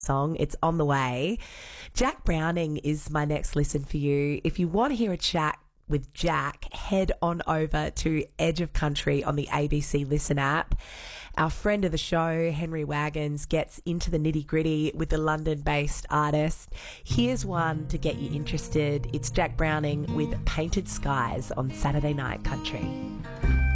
song. It's on the way. Jack Browning is my next listen for you. If you want to hear a chat with Jack, head on over to Edge of Country on the ABC Listen app. Our friend of the show, Henry Wagons, gets into the nitty gritty with the London-based artist. Here's one to get you interested. It's Jack Browning with Painted Skies on Saturday Night Country.